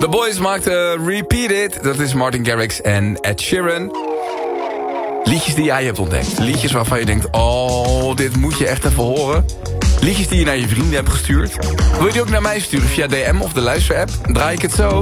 The Boys maakten Repeat It. Dat is Martin Garrix en Ed Sheeran. Liedjes die jij hebt ontdekt. Liedjes waarvan je denkt, oh, dit moet je echt even horen. Liedjes die je naar je vrienden hebt gestuurd. Wil je die ook naar mij sturen via DM of de luisterapp? Draai ik het zo.